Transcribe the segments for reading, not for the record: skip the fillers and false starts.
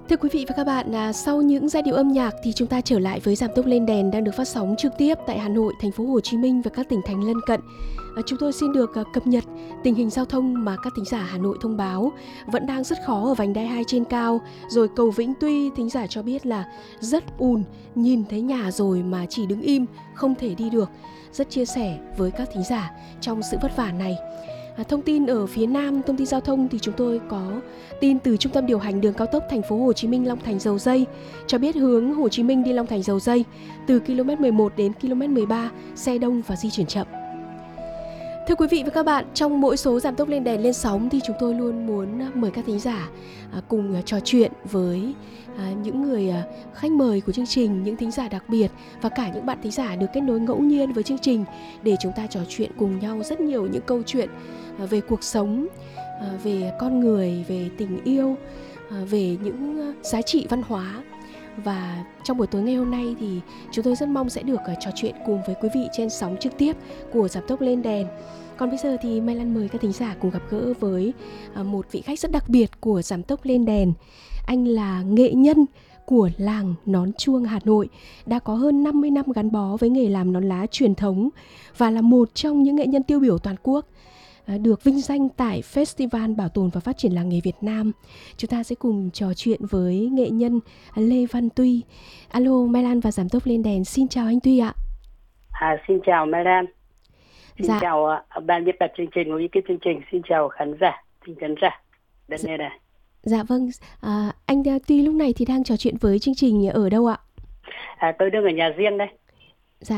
Thưa quý vị và các bạn, sau những giai điệu âm nhạc thì chúng ta trở lại với Giảm tốc lên đèn đang được phát sóng trực tiếp tại Hà Nội, thành phố Hồ Chí Minh và các tỉnh thành lân cận. Chúng tôi xin được cập nhật tình hình giao thông mà các thính giả Hà Nội thông báo vẫn đang rất khó ở vành đai 2 trên cao. Rồi cầu Vĩnh Tuy, thính giả cho biết là rất ùn, nhìn thấy nhà rồi mà chỉ đứng im, không thể đi được. Rất chia sẻ với các thính giả trong sự vất vả này. Thông tin ở phía Nam, thông tin giao thông thì chúng tôi có tin từ Trung tâm điều hành đường cao tốc thành phố Hồ Chí Minh Long Thành Dầu Giây cho biết hướng Hồ Chí Minh đi Long Thành Dầu Giây từ km 11 đến km 13 xe đông và di chuyển chậm. Thưa quý vị và các bạn, trong mỗi số Giảm tốc lên đèn lên sóng thì chúng tôi luôn muốn mời các thính giả cùng trò chuyện với những người khách mời của chương trình, những thính giả đặc biệt và cả những bạn thính giả được kết nối ngẫu nhiên với chương trình để chúng ta trò chuyện cùng nhau rất nhiều những câu chuyện về cuộc sống, về con người, về tình yêu, về những giá trị văn hóa. Và trong buổi tối ngày hôm nay thì chúng tôi rất mong sẽ được trò chuyện cùng với quý vị trên sóng trực tiếp của Giảm tốc lên đèn. Còn bây giờ thì Mai Lan mời các thính giả cùng gặp gỡ với một vị khách rất đặc biệt của Giảm tốc lên đèn. Anh là nghệ nhân của làng nón chuông Hà Nội, đã có hơn 50 năm gắn bó với nghề làm nón lá truyền thống và là một trong những nghệ nhân tiêu biểu toàn quốc, được vinh danh tại Festival Bảo tồn và Phát triển làng nghề Việt Nam. Chúng ta sẽ cùng trò chuyện với nghệ nhân Lê Văn Tuy. Alo, Mai Lan và Giảm tốc lên đèn, xin chào anh Tuy ạ. Xin chào Mai Lan. Xin Dạ. chào ban biên tập chương trình, của ekip chương trình. Xin chào khán giả, đất nghe này. Dạ vâng, anh Tuy lúc này thì đang trò chuyện với chương trình ở đâu ạ? Tôi đang ở nhà riêng đây. Dạ,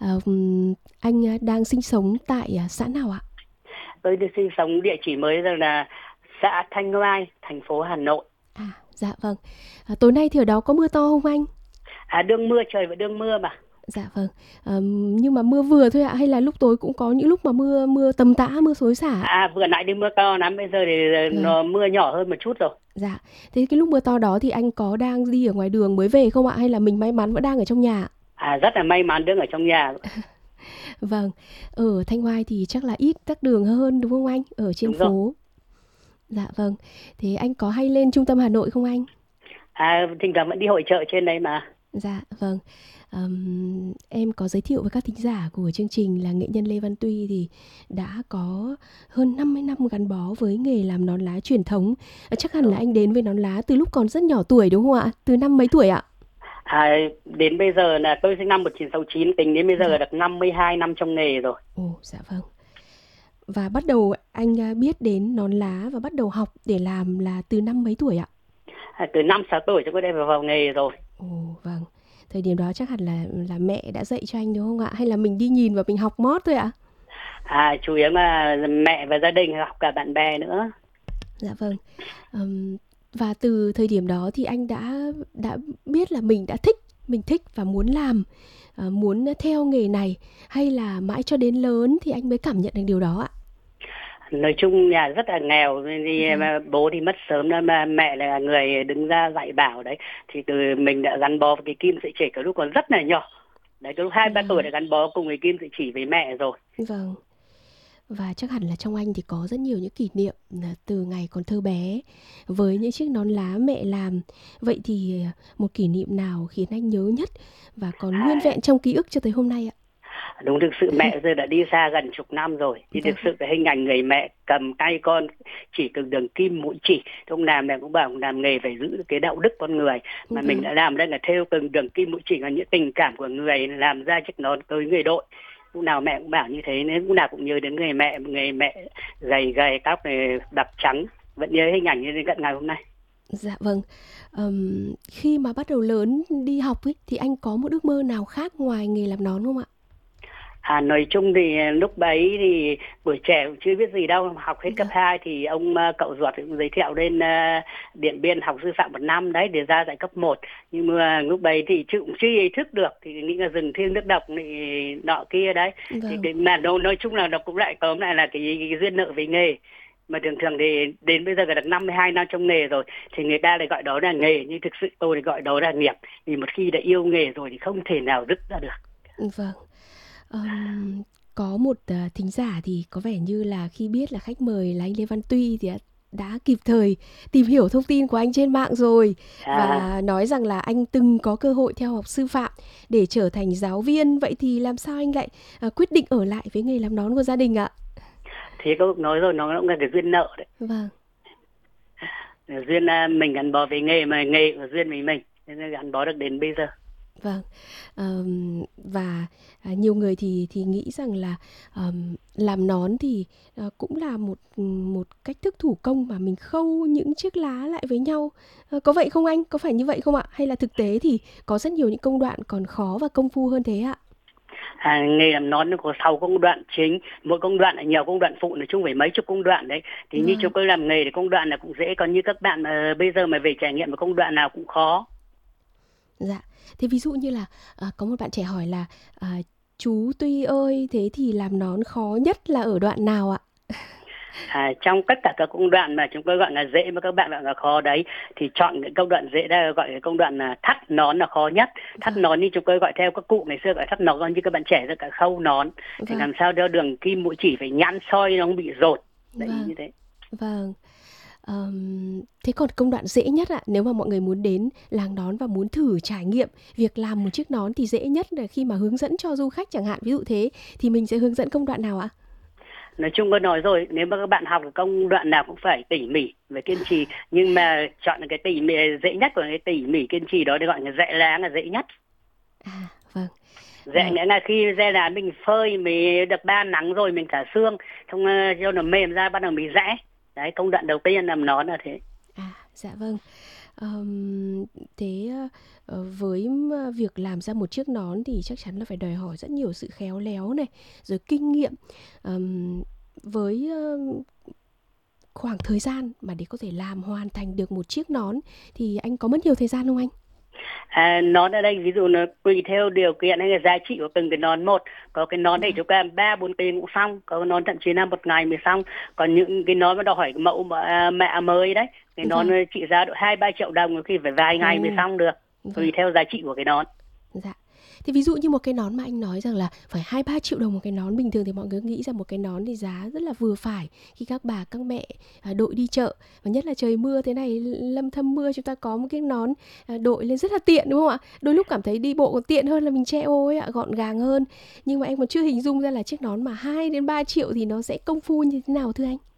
anh đang sinh sống tại xã nào ạ? Tôi được sinh sống địa chỉ mới rằng là xã Thanh Oai, thành phố Hà Nội. Dạ vâng. Tối nay thì ở đó có mưa to không anh? Đương mưa, trời vẫn đương mưa mà. Dạ vâng. Nhưng mà mưa vừa thôi ạ, hay là lúc tối cũng có những lúc mà mưa tầm tã, mưa xối xả? Vừa nãy đi mưa to lắm, bây giờ thì nó mưa nhỏ hơn một chút rồi. Dạ. Thế cái lúc mưa to đó thì anh có đang đi ở ngoài đường mới về không ạ, hay là mình may mắn vẫn đang ở trong nhà? Rất là may mắn đang ở trong nhà. Vâng. Ở Thanh Oai thì chắc là ít tắc đường hơn đúng không anh? Ở trên đúng phố. Rồi. Dạ vâng. Thế anh có hay lên trung tâm Hà Nội không anh? Thỉnh thoảng vẫn đi hội chợ trên đấy mà. Dạ vâng. Em có giới thiệu với các thính giả của chương trình là nghệ nhân Lê Văn Tuy thì đã có hơn 50 năm gắn bó với nghề làm nón lá truyền thống. Chắc hẳn là anh đến với nón lá từ lúc còn rất nhỏ tuổi đúng không ạ? Từ năm mấy tuổi ạ? Đến bây giờ là tôi sinh năm 1969, tính đến bây giờ là được 52 năm trong nghề rồi. Dạ vâng. Và bắt đầu anh biết đến nón lá và bắt đầu học để làm là từ năm mấy tuổi ạ? Từ 5-6 tuổi chúng tôi đã vào nghề rồi. Vâng. Thời điểm đó chắc hẳn là mẹ đã dạy cho anh đúng không ạ? Hay là mình đi nhìn và mình học mót thôi ạ? Chủ yếu là mẹ và gia đình, học cả bạn bè nữa. Dạ vâng. Và từ thời điểm đó thì anh đã biết là mình thích và muốn làm, muốn theo nghề này, hay là mãi cho đến lớn thì anh mới cảm nhận được điều đó ạ? Nói chung nhà rất là nghèo, thì bố thì mất sớm, mà mẹ là người đứng ra dạy bảo đấy. Thì từ mình đã gắn bó với cái kim sợi chỉ từ lúc còn rất là nhỏ. Đấy, từ lúc 2-3 tuổi đã gắn bó cùng với kim sợi chỉ với mẹ rồi. Vâng. Và chắc hẳn là trong anh thì có rất nhiều những kỷ niệm từ ngày còn thơ bé với những chiếc nón lá mẹ làm. Vậy thì một kỷ niệm nào khiến anh nhớ nhất và còn nguyên vẹn trong ký ức cho tới hôm nay ạ? Đúng, thực sự mẹ giờ đã đi xa gần chục năm rồi. Thì thực sự cái hình ảnh người mẹ cầm tay con chỉ từng đường kim mũi chỉ. Lúc nào mẹ cũng bảo làm nghề phải giữ cái đạo đức con người. Mà mình đã làm đây là theo từng đường kim mũi chỉ, là những tình cảm của người làm ra chiếc nón tới người đội. Lúc nào mẹ cũng bảo như thế, nên lúc nào cũng nhớ đến người mẹ gầy gầy, tóc này đập trắng. Vẫn nhớ hình ảnh như đến tận ngày hôm nay. Dạ vâng. Khi mà bắt đầu lớn đi học ấy, thì anh có một ước mơ nào khác ngoài nghề làm nón không ạ? Nói chung thì lúc đấy thì buổi trẻ cũng chưa biết gì đâu, học hết cấp 2 thì ông cậu ruột cũng giới thiệu lên Điện Biên học sư phạm 1 năm đấy để ra dạy cấp 1. Nhưng mà lúc đấy thì cũng chưa ý thức được, thì nghĩ là rừng thiêng nước độc thì nọ kia đấy. Thì mà nói chung là nó cũng lại tóm lại là cái duyên nợ với nghề. Mà thường thì đến bây giờ là được 52 năm trong nghề rồi thì người ta lại gọi đó là nghề, nhưng thực sự tôi lại gọi đó là nghiệp. Vì một khi đã yêu nghề rồi thì không thể nào dứt ra được. Vâng. Có một thính giả thì có vẻ như là khi biết là khách mời là anh Lê Văn Tuy thì đã kịp thời tìm hiểu thông tin của anh trên mạng rồi À, và nói rằng là anh từng có cơ hội theo học sư phạm để trở thành giáo viên. Vậy thì làm sao anh lại quyết định ở lại với nghề làm nón của gia đình ạ? thì có nói rồi, nó cũng là cái duyên nợ đấy. Vâng, Duyên mình gắn bó với nghề, mà nghề của duyên với mình, nên là gắn bó được đến bây giờ. vâng. Và nhiều người thì nghĩ rằng là làm nón thì cũng là một một cách thức thủ công mà mình khâu những chiếc lá lại với nhau. Có vậy không anh? Có phải như vậy không ạ? Hay là thực tế thì có rất nhiều những công đoạn còn khó và công phu hơn thế ạ? Nghề làm nón nó có 6 công đoạn chính, mỗi công đoạn là nhiều công đoạn phụ, nói chung phải mấy chục công đoạn đấy. Thì như chúng Vâng, tôi làm nghề thì công đoạn là cũng dễ, còn như các bạn mà bây giờ mà về trải nghiệm một công đoạn nào cũng khó. dạ. Thế ví dụ như là có một bạn trẻ hỏi là chú Tuy ơi, thế thì làm nón khó nhất là ở đoạn nào ạ? Trong tất cả các công đoạn mà chúng tôi gọi là dễ mà các bạn gọi là khó đấy, thì chọn cái công đoạn dễ, đây gọi là công đoạn là thắt nón là khó nhất. Thắt Vâng, nón như chúng tôi gọi theo các cụ ngày xưa gọi thắt nón, còn như các bạn trẻ là cả khâu nón, thì vâng, làm sao cho đường kim mũi chỉ phải nhẵn soi, nó không bị rột đấy, vâng, như thế. vâng. Thế còn công đoạn dễ nhất ạ, nếu mà mọi người muốn đến làng nón và muốn thử trải nghiệm việc làm một chiếc nón thì dễ nhất là khi mà hướng dẫn cho du khách chẳng hạn, ví dụ thế, thì mình sẽ hướng dẫn công đoạn nào ạ? Nói chung tôi nói rồi, nếu mà các bạn học được công đoạn nào cũng phải tỉ mỉ và kiên trì, nhưng mà chọn cái tỉ mỉ dễ nhất, của cái tỉ mỉ kiên trì đó để gọi là dễ lá là dễ nhất. À, vâng. Dễ Ờ, nghĩa là khi dễ lá mình phơi, mình được ba nắng rồi mình thả xương, xong cho nó mềm ra bắt đầu mình rẽ. Đấy, công đoạn đầu tiên làm nón là thế. dạ vâng. Thế với việc làm ra một chiếc nón thì chắc chắn là phải đòi hỏi rất nhiều sự khéo léo này, rồi kinh nghiệm. Với khoảng thời gian mà để có thể làm hoàn thành được một chiếc nón thì anh có mất nhiều thời gian không anh? Nón ở đây ví dụ nó tùy theo điều kiện hay là giá trị của từng cái nón một. Có cái nón này Vâng, chúng ta 3-4 tiếng cũng xong, có cái nón thậm chí là một ngày mới xong. Còn những cái nón mà đòi hỏi mẫu mà mạ mới đấy, cái nón vâng, trị giá độ 2-3 triệu đồng, có khi phải vài ngày mới ồ, xong được, vâng. tùy theo giá trị của cái nón. Dạ. Thế ví dụ như một cái nón mà anh nói rằng là phải 2-3 triệu đồng một cái nón, bình thường thì mọi người nghĩ rằng một cái nón thì giá rất là vừa phải khi các bà các mẹ đội đi chợ, và nhất là trời mưa thế này, lâm thâm mưa, chúng ta có một cái nón đội lên rất là tiện đúng không ạ? Đôi lúc cảm thấy đi bộ còn tiện hơn là mình che ô ấy ạ, gọn gàng hơn. Nhưng mà em còn chưa hình dung ra là chiếc nón mà 2-3 triệu thì nó sẽ công phu như thế nào thưa anh?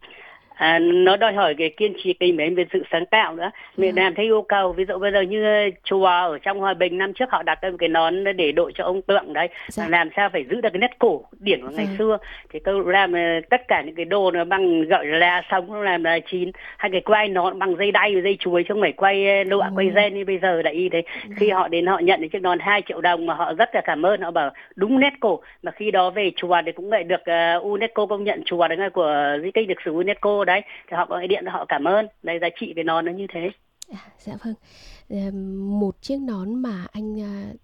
Nó đòi hỏi cái kiên trì, cái mến về sự sáng tạo nữa. Mình Vâng, làm theo yêu cầu, ví dụ bây giờ như chùa ở trong Hòa Bình năm trước họ đặt ra một cái nón để đội cho ông Tượng đấy, dạ, làm sao phải giữ được cái nét cổ điển của ngày vâng, xưa. Thì tôi làm tất cả những cái đồ nó bằng gợi là sống, nó làm là chín, hay cái quai nón bằng dây đay dây chuối, chứ không phải quay lụa quay ồ, ren như bây giờ. Đấy y thế, khi vâng, họ đến họ nhận được chiếc nón 2 triệu đồng mà họ rất là cảm ơn, họ bảo đúng nét cổ. Mà khi đó về chùa thì cũng lại được UNESCO công nhận chùa đấy, là của di tích lịch sử UNESCO đấy, thì họ gọi điện họ cảm ơn. Đây, giá trị cái nón nó như thế. dạ vâng. Một chiếc nón mà anh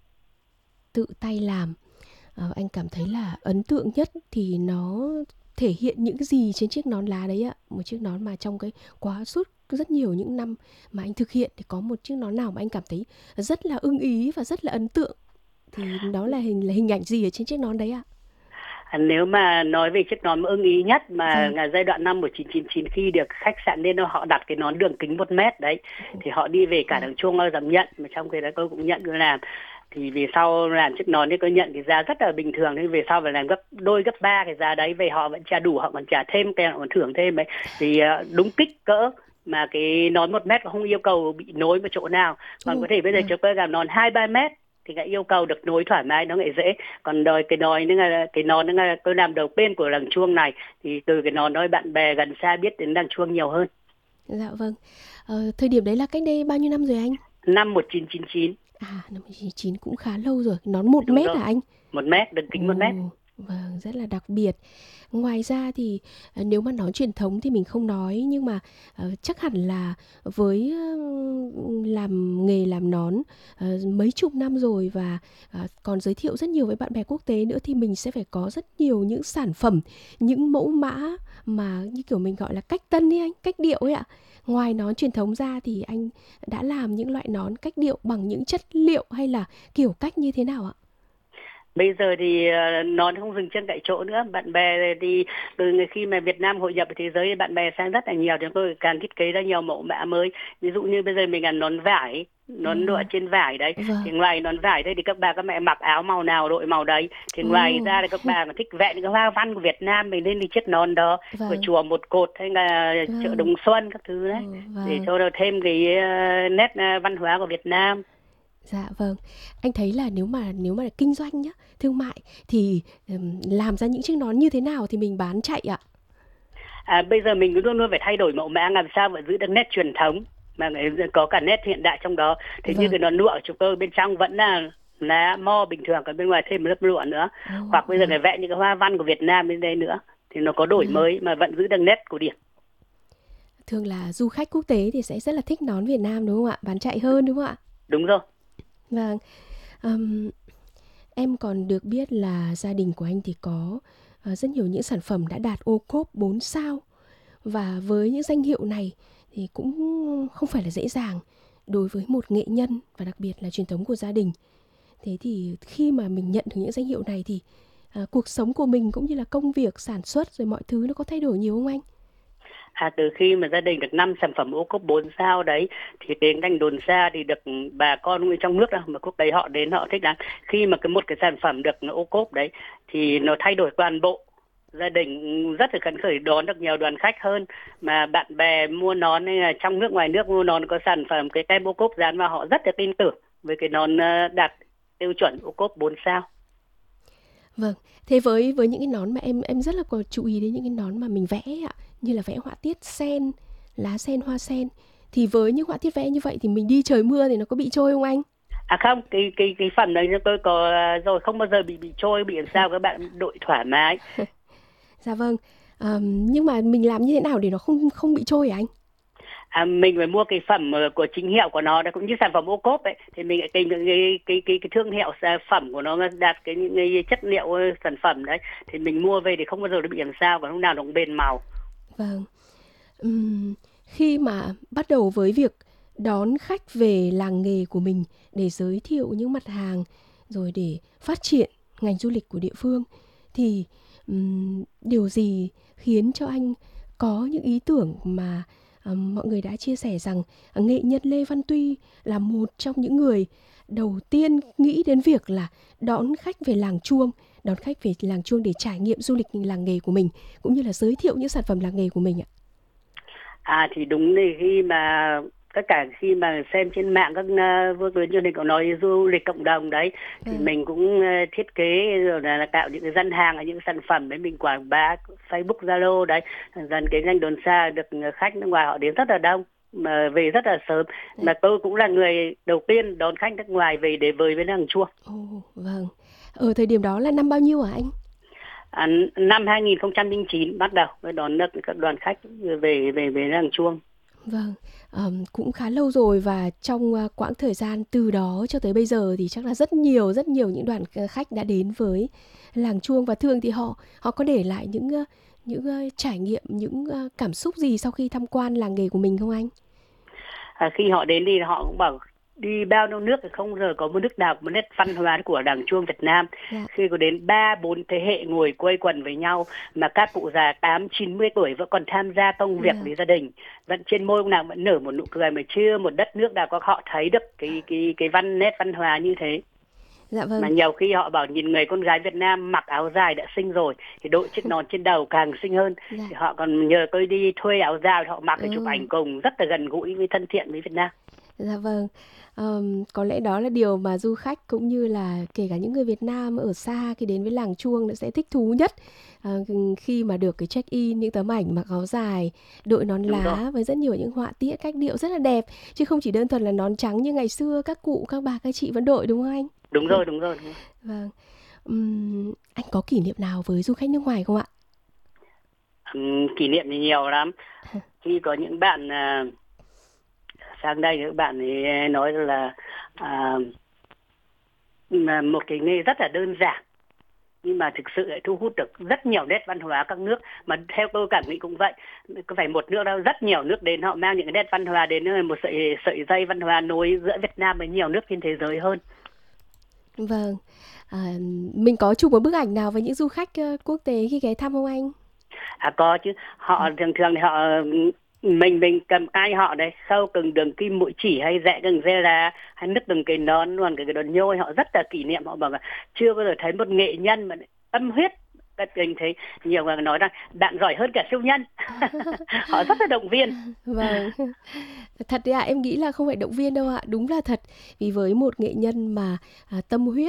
tự tay làm, anh cảm thấy là ấn tượng nhất thì nó thể hiện những gì trên chiếc nón lá đấy ạ? Một chiếc nón mà trong cái quá suốt rất nhiều những năm mà anh thực hiện thì có một chiếc nón nào mà anh cảm thấy rất là ưng ý và rất là ấn tượng, thì đó là hình ảnh gì ở trên chiếc nón đấy ạ? Nếu mà nói về chiếc nón mà ưng ý nhất mà Vâng. là giai đoạn năm 1999, khi được khách sạn nên họ đặt cái nón đường kính 1 mét đấy, Ồ, thì họ đi về cả vâng, đường chuông bao dám nhận, mà trong cái đó tôi cũng nhận tôi làm. Thì vì sau làm chiếc nón thì tôi nhận cái giá rất là bình thường, nên về sau phải làm gấp đôi gấp ba cái giá đấy, về họ vẫn trả đủ, họ còn trả thêm, cái họ còn thưởng thêm đấy. Vì đúng kích cỡ mà cái nón 1 mét không yêu cầu bị nối một chỗ nào. Còn có ồ, thể bây giờ vâng. chúng tôi làm nón 2-3 mét thì lại yêu cầu được nối thoải mái, nó lại dễ. Còn đời cái nồi nữa là cái nón nữa là tôi làm đầu tiên của làng chuông này, thì từ cái nón đó bạn bè gần xa biết đến làng chuông nhiều hơn. Dạ vâng. Thời điểm đấy là cách đây bao nhiêu năm rồi anh? Năm 1999. Năm 1999 cũng khá lâu rồi. Nón 1 mét Đúng rồi, hả anh? 1 mét, đường kính 1 mét. Ồ, vâng, rất là đặc biệt. Ngoài ra thì nếu mà nói truyền thống thì mình không nói, nhưng mà chắc hẳn là với làm nghề làm nón mấy chục năm rồi và còn giới thiệu rất nhiều với bạn bè quốc tế nữa, thì mình sẽ phải có rất nhiều những sản phẩm, những mẫu mã mà như kiểu mình gọi là cách tân ấy anh, cách điệu ấy ạ. Ngoài nón truyền thống ra thì anh đã làm những loại nón cách điệu bằng những chất liệu hay là kiểu cách như thế nào ạ? Bây giờ thì nó không dừng chân tại chỗ nữa. Bạn bè thì từ khi mà Việt Nam hội nhập với thế giới, bạn bè sang rất là nhiều. Chúng tôi càng thiết kế ra nhiều mẫu mã mới. Ví dụ như bây giờ mình là nón vải, nón lụa trên vải đấy. Vâng. Thì ngoài nón vải đây thì các bà các mẹ mặc áo màu nào đội màu đấy. Thì ngoài Ồ. ra thì các bà mà thích vẽ những cái hoa văn của Việt Nam, mình lên đi chiếc nón đó của Vâng. chùa Một Cột hay là chợ Vâng. Đồng Xuân các thứ đấy, Ồ, để vâng. cho nó thêm cái nét văn hóa của Việt Nam. Dạ vâng. Anh thấy là nếu mà kinh doanh nhá, thương mại thì làm ra những chiếc nón như thế nào thì mình bán chạy ạ? Bây giờ mình luôn luôn phải thay đổi mẫu mã làm sao mà giữ được nét truyền thống mà có cả nét hiện đại trong đó. Thế như Vâng. cái nón lụa của chúng tôi bên trong vẫn là mo bình thường, còn bên ngoài thêm một lớp lụa nữa. Ồ, Hoặc bây giờ vâng. phải vẽ những cái hoa văn của Việt Nam bên đây nữa, thì nó có đổi Vâng. mới mà vẫn giữ được nét cổ điển. Thường là du khách quốc tế thì sẽ rất là thích nón Việt Nam đúng không ạ? Bán chạy hơn đúng không ạ? Đúng rồi. Vâng. Ừm, em còn được biết là gia đình của anh thì có rất nhiều những sản phẩm đã đạt ô cốp 4 sao. Và với những danh hiệu này thì cũng không phải là dễ dàng đối với một nghệ nhân và đặc biệt là truyền thống của gia đình. Thế thì khi mà mình nhận được những danh hiệu này thì cuộc sống của mình cũng như là công việc, sản xuất rồi mọi thứ nó có thay đổi nhiều không anh? Từ khi mà gia đình được 5 sản phẩm ô cốp 4 sao đấy, thì cái ngành đồn xa thì được bà con người trong nước đâu mà quốc tế họ đến họ thích lắm. Khi mà một cái sản phẩm được ô cốp đấy thì nó thay đổi toàn bộ gia đình, rất là phấn khởi, đón được nhiều đoàn khách hơn. Mà bạn bè mua nón hay là trong nước ngoài nước mua nón có sản phẩm cái tem ô cốp dán vào, họ rất là tin tưởng với cái nón đạt tiêu chuẩn ô cốp 4 sao. Vâng, thế với những cái nón mà em rất là có chú ý đến những cái nón mà mình vẽ ạ, như là vẽ họa tiết sen, lá sen, hoa sen, thì với những họa tiết vẽ như vậy thì mình đi trời mưa thì nó có bị trôi không anh? Không, cái phần đấy tôi có rồi, không bao giờ bị trôi, bị làm sao các bạn đội thoải mái. Dạ vâng. Nhưng mà mình làm như thế nào để nó không không bị trôi hả anh? Mình phải mua cái phẩm của chính hiệu của nó, cũng như sản phẩm ô cốp ấy, thì mình lại tìm cái thương hiệu phẩm của nó đạt cái chất liệu sản phẩm đấy, thì mình mua về thì không bao giờ nó bị làm sao, còn lúc nào nó cũng bền màu. Vâng. Khi mà bắt đầu với việc đón khách về làng nghề của mình để giới thiệu những mặt hàng rồi để phát triển ngành du lịch của địa phương thì điều gì khiến cho anh có những ý tưởng mà mọi người đã chia sẻ rằng nghệ nhân Lê Văn Tuy là một trong những người đầu tiên nghĩ đến việc là đón khách về làng Chuông, đón khách về làng Chuông để trải nghiệm du lịch làng nghề của mình cũng như là giới thiệu những sản phẩm làng nghề của mình ạ? Thì đúng, thì khi mà tất cả khi mà xem trên mạng các vô tuyến truyền hình có nói du lịch cộng đồng đấy, thì mình cũng thiết kế rồi là tạo những cái gian hàng, những sản phẩm đấy mình quảng bá Facebook, Zalo đấy, dần cái ngành đồn xa được khách nước ngoài họ đến rất là đông, mà về rất là sớm. Mà tôi cũng là người đầu tiên đón khách nước ngoài về để với làng Chuông. Vâng. Ở thời điểm đó là năm bao nhiêu hả anh? Năm 2009 bắt đầu mới đón được các đoàn khách về làng Chuông. Vâng, cũng khá lâu rồi và trong quãng thời gian từ đó cho tới bây giờ thì chắc là rất nhiều những đoàn khách đã đến với làng Chuông, và thường thì họ có để lại những trải nghiệm, những cảm xúc gì sau khi tham quan làng nghề của mình không anh? Khi họ đến đi họ cũng bảo đi bao nhiêu nước thì không giờ có một nước nào một nét văn hóa của làng Chuông Việt Nam. Khi có đến 3-4 thế hệ ngồi quây quần với nhau, mà các cụ già 80-90 tuổi vẫn còn tham gia công việc với gia đình, vẫn trên môi ông nào vẫn nở một nụ cười, mà chưa một đất nước nào có họ thấy được cái nét văn hóa như thế. Dạ vâng. Mà nhiều khi họ bảo nhìn người con gái Việt Nam mặc áo dài đã xinh rồi thì đội chiếc nón trên đầu càng xinh hơn. Thì họ còn nhờ tôi đi thuê áo dài, họ mặc để chụp ảnh cùng, rất là gần gũi với thân thiện với Việt Nam. Dạ vâng. Có lẽ đó là điều mà du khách cũng như là kể cả những người Việt Nam ở xa khi đến với làng Chuông sẽ thích thú nhất, khi mà được cái check in những tấm ảnh mặc áo dài, đội nón lá với rất nhiều những họa tiết cách điệu rất là đẹp, chứ không chỉ đơn thuần là nón trắng như ngày xưa các cụ các bà các chị vẫn đội, đúng không anh? Đúng rồi. Vâng. Anh có kỷ niệm nào với du khách nước ngoài không ạ? Kỷ niệm thì nhiều lắm. Khi có những bạn sang đây, các bạn ấy nói là một cái nghề rất là đơn giản nhưng mà thực sự lại thu hút được rất nhiều nét văn hóa các nước. Mà theo tôi cảm nghĩ cũng vậy, có phải một nước đâu, rất nhiều nước đến, họ mang những cái nét văn hóa đến, một sợi dây văn hóa nối giữa Việt Nam với nhiều nước trên thế giới hơn. Vâng. À, mình có chụp một bức ảnh nào với những du khách quốc tế khi ghé thăm không anh? Có chứ, họ thường thường thì họ mình cầm tay họ đấy, khâu từng đường kim mũi chỉ hay rẽ từng dây là hay nứt từng cái nón luôn cái đòn nhôi, họ rất là kỷ niệm, họ bảo là chưa bao giờ thấy một nghệ nhân mà tâm huyết. Các mình thấy nhiều người nói rằng bạn giỏi hơn cả siêu nhân. Họ rất là động viên. Vâng. Thật đấy ạ, em nghĩ là không phải động viên đâu ạ, đúng là thật. Vì với một nghệ nhân mà tâm huyết,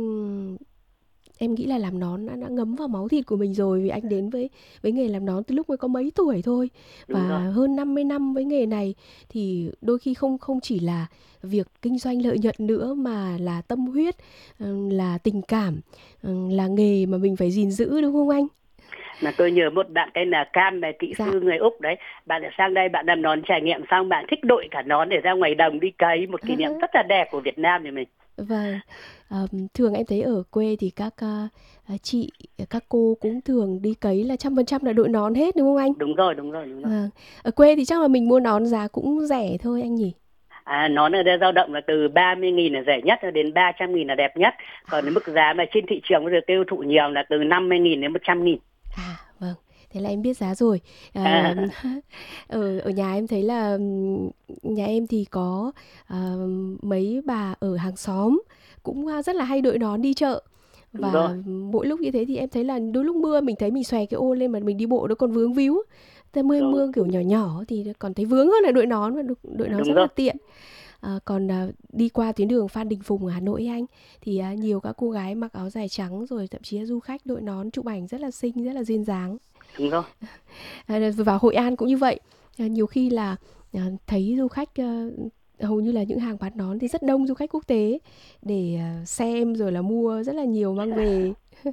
em nghĩ là làm nón đã ngấm vào máu thịt của mình rồi, vì anh đến với nghề làm nón từ lúc mới có mấy tuổi thôi, Đúng rồi. và hơn 50 năm với nghề này thì đôi khi không không chỉ là việc kinh doanh lợi nhuận nữa mà là tâm huyết, là tình cảm, là nghề mà mình phải gìn giữ, đúng không anh? Mà tôi nhớ một bạn tên là Cam, là kỹ Dạ. sư người Úc đấy, bạn đã sang đây bạn làm nón trải nghiệm xong bạn thích đội cả nón để ra ngoài đồng đi cấy, một kỷ niệm rất là đẹp của Việt Nam thì mình. Vâng, thường em thấy ở quê thì các chị, các cô cũng thường đi cấy là 100% là đội nón hết, đúng không anh? Đúng rồi, đúng rồi, đúng rồi. Vâng. Ở quê thì chắc là mình mua nón giá cũng rẻ thôi anh nhỉ? Nón ở đây dao động là từ 30.000 là rẻ nhất đến 300.000 là đẹp nhất. Còn mức giá mà trên thị trường bây giờ tiêu thụ nhiều là từ 50.000 đến 100.000. Vâng, thế là em biết giá rồi. À, Ở nhà em thấy là nhà em thì có mấy bà ở hàng xóm cũng rất là hay đội nón đi chợ. đúng rồi, Và mỗi lúc như thế thì em thấy là đôi lúc mưa mình thấy mình xòe cái ô lên mà mình đi bộ nó còn vướng víu. Thế mưa đúng, mưa kiểu nhỏ nhỏ thì còn thấy vướng hơn là đội nón, và đội nón đúng rất là rồi. tiện. Còn đi qua tuyến đường Phan Đình Phùng ở Hà Nội ấy anh, thì nhiều các cô gái mặc áo dài trắng rồi thậm chí là du khách đội nón chụp ảnh rất là xinh, rất là duyên dáng. Đúng rồi. Vào Hội An cũng như vậy. Nhiều khi là thấy du khách, hầu như là những hàng bán nón thì rất đông du khách quốc tế để xem rồi là mua rất là nhiều mang về.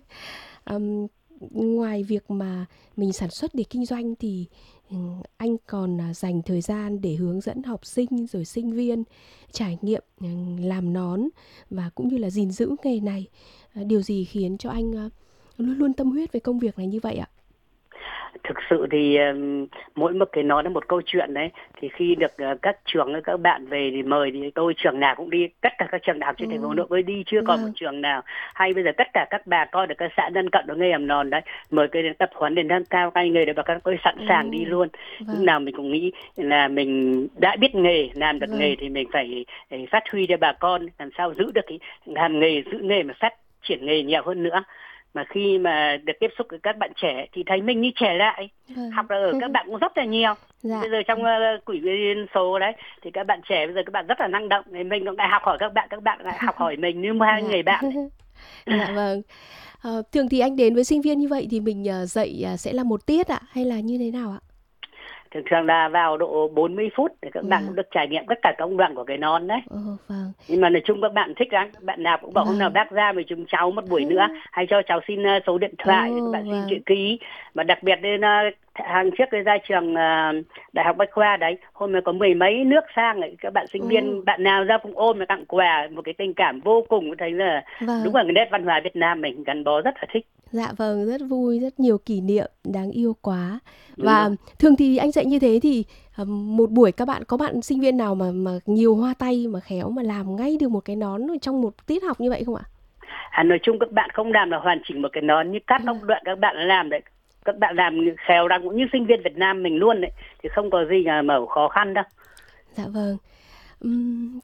Ừm, Ngoài việc mà mình sản xuất để kinh doanh thì anh còn dành thời gian để hướng dẫn học sinh rồi sinh viên trải nghiệm làm nón và cũng như là gìn giữ nghề này. Điều gì khiến cho anh luôn luôn tâm huyết với công việc này như vậy ạ? Thực sự thì mỗi một cái nó là một câu chuyện đấy. Thì khi được các trường các bạn về thì mời thì tôi trường nào cũng đi, tất cả các trường đại học trên thành phố Hà Ồ, Nội mới đi, chưa còn một vâng, trường nào. Hay bây giờ tất cả các bà con ở các xã lân cận ở nghề làm nòn đấy, mời cái đến tập huấn để nâng cao tay nghề để bà con tôi sẵn sàng đi ồ, luôn. Lúc vâng, nào mình cũng nghĩ là mình đã biết nghề, làm được vâng, nghề thì mình phải phát huy cho bà con làm sao giữ được cái làm nghề, giữ nghề mà phát triển nghề nhiều hơn nữa. Mà khi mà được tiếp xúc với các bạn trẻ thì thấy mình như trẻ lại, vâng. học là ở các bạn cũng rất là nhiều. Dạ, Bây giờ trong quỹ viên số đấy thì các bạn trẻ bây giờ các bạn rất là năng động, thì mình cũng lại học hỏi các bạn lại học hỏi mình như hai dạ. người bạn ấy. Dạ vâng. Thường thì anh đến với sinh viên như vậy thì mình dạy sẽ là một tiết ạ hay là như thế nào ạ? Thường thường là vào độ 40 phút để các bạn cũng Vâng. được trải nghiệm tất cả công đoạn của cái nón đấy. Ồ, vâng. Nhưng mà nói chung các bạn thích lắm, các bạn nào cũng bảo hôm nào Vâng. bác ra với chúng cháu một buổi nữa, hay cho cháu xin số điện thoại để các Ồ, bạn xin chữ vâng. ký. Mà đặc biệt đến hàng trước cái ra trường đại học Bách Khoa đấy, hôm nay có mười mấy nước sang ấy, các bạn sinh Ồ, viên bạn nào ra cũng ôm và tặng quà, một cái tình cảm vô cùng, thấy là đúng vâng. là cái nét văn hóa Việt Nam mình gắn bó rất là thích. Dạ vâng, rất vui, rất nhiều kỷ niệm đáng yêu quá. Đúng rồi. Và thường thì anh dạy như thế thì một buổi các bạn có bạn sinh viên nào mà nhiều hoa tay mà khéo mà làm ngay được một cái nón ở trong một tiết học như vậy không ạ? Nói chung các bạn không làm là hoàn chỉnh một cái nón như các công đoạn các bạn làm đấy, các bạn làm khéo lắm cũng như sinh viên Việt Nam mình luôn đấy, thì không có gì là mở khó khăn đâu. Dạ vâng. Ừm,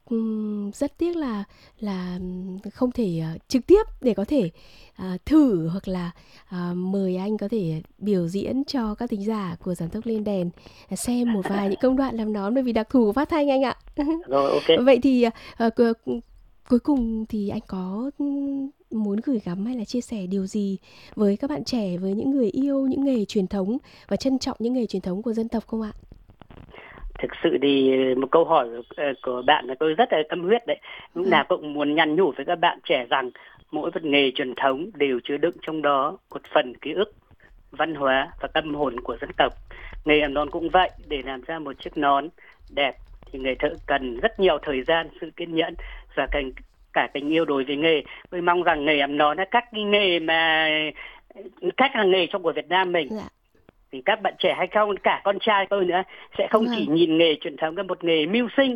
Rất tiếc là không thể trực tiếp để có thể thử hoặc là mời anh có thể biểu diễn cho các thính giả của Giảm tốc lên đèn xem một vài những công đoạn làm nón, bởi vì đặc thù của phát thanh anh ạ. Rồi, ok. Vậy thì cuối cùng thì anh có muốn gửi gắm hay là chia sẻ điều gì với các bạn trẻ, với những người yêu những nghề truyền thống và trân trọng những nghề truyền thống của dân tộc không ạ? Thực sự thì một câu hỏi của bạn là tôi rất là tâm huyết đấy. Lúc Vâng, nào cũng muốn nhắn nhủ với các bạn trẻ rằng mỗi một nghề truyền thống đều chứa đựng trong đó một phần ký ức, văn hóa và tâm hồn của dân tộc. Nghề làm nón cũng vậy, để làm ra một chiếc nón đẹp thì người thợ cần rất nhiều thời gian, sự kiên nhẫn và cả tình yêu đối với nghề. Tôi mong rằng nghề làm nón là các cái nghề mà các làng nghề trong của Việt Nam mình, dạ, thì các bạn trẻ hay không, cả con trai tôi nữa, sẽ không chỉ vâng, nhìn nghề truyền thống là một nghề mưu sinh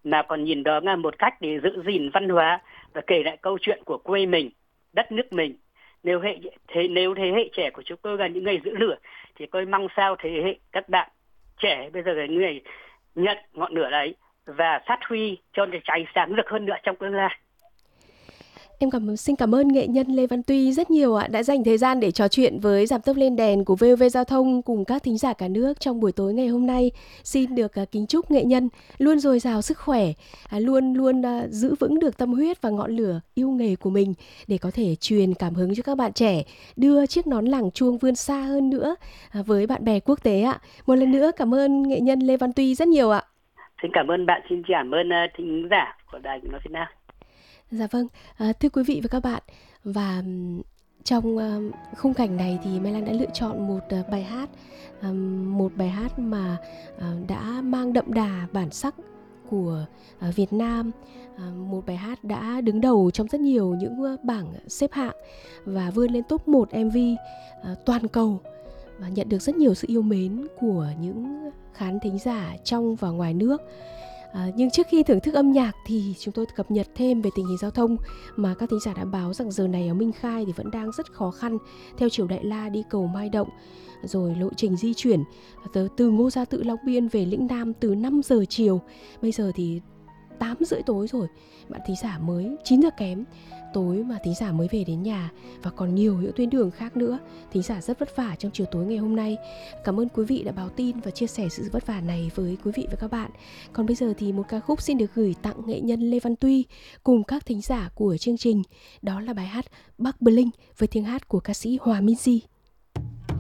mà còn nhìn đó là một cách để giữ gìn văn hóa và kể lại câu chuyện của quê mình, đất nước mình. Nếu thế hệ trẻ của chúng tôi là những người giữ lửa, thì tôi mong sao thế hệ các bạn trẻ bây giờ là những người nhận ngọn lửa đấy và phát huy cho nó cháy sáng rực hơn nữa trong tương lai. Xin cảm ơn nghệ nhân Lê Văn Tuy rất nhiều ạ, đã dành thời gian để trò chuyện với Giảm tốc lên đèn của VOV Giao thông cùng các thính giả cả nước trong buổi tối ngày hôm nay. Xin được kính chúc nghệ nhân luôn dồi dào sức khỏe, luôn luôn giữ vững được tâm huyết và ngọn lửa yêu nghề của mình để có thể truyền cảm hứng cho các bạn trẻ, đưa chiếc nón làng chuông vươn xa hơn nữa với bạn bè quốc tế ạ. Một lần nữa cảm ơn nghệ nhân Lê Văn Tuy rất nhiều ạ. Xin cảm ơn bạn, xin cảm ơn thính giả của Đài Tiếng nói Việt Nam. Dạ vâng, thưa quý vị và các bạn, và trong khung cảnh này thì Mai Lan đã lựa chọn một bài hát mà đã mang đậm đà bản sắc của Việt Nam, một bài hát đã đứng đầu trong rất nhiều những bảng xếp hạng và vươn lên top 1 MV toàn cầu và nhận được rất nhiều sự yêu mến của những khán thính giả trong và ngoài nước. Nhưng trước khi thưởng thức âm nhạc thì chúng tôi cập nhật thêm về tình hình giao thông mà các thính giả đã báo rằng giờ này ở Minh Khai thì vẫn đang rất khó khăn theo chiều Đại La đi cầu Mai Động, rồi lộ trình di chuyển từ Ngô Gia Tự Long Biên về Lĩnh Nam từ 5 giờ chiều, bây giờ thì 8 rưỡi tối rồi, bạn thính giả mới 9 giờ kém tối mà thính giả mới về đến nhà, và còn nhiều những tuyến đường khác nữa. Thính giả rất vất vả trong chiều tối ngày hôm nay. Cảm ơn quý vị đã báo tin và chia sẻ sự vất vả này với quý vị và các bạn. Còn bây giờ thì một ca khúc xin được gửi tặng nghệ nhân Lê Văn Tuy cùng các thính giả của chương trình. Đó là bài hát Bắc Bling với tiếng hát của ca sĩ Hòa Minzy.